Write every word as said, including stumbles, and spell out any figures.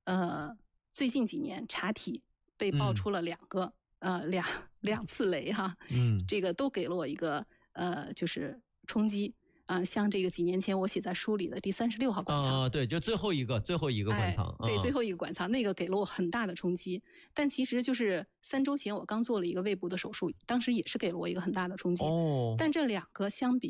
呃，最近几年查体被爆出了两个、嗯、呃两两次雷哈， 嗯， 这个都给了我一个呃就是冲击。啊、呃，像这个几年前我写在书里的第三十六号管仓， 啊、呃，对，就最后一个最后一个管仓， 哎、对、 嗯， 最后一个管仓，那个给了我很大的冲击。但其实就是三周前我刚做了一个胃部的手术，当时也是给了我一个很大的冲击。 哦， 但这两个相比